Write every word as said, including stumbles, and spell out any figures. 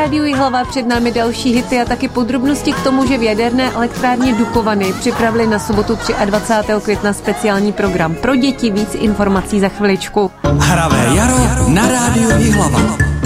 rádiu Jihlava před námi další hity a taky podrobnosti k tomu, že v jaderné elektrárně Dukovany připravili na sobotu dvacátého třetího května speciální program pro děti. Víc informací za chviličku. Hravé jaro na rádiu Jihlava.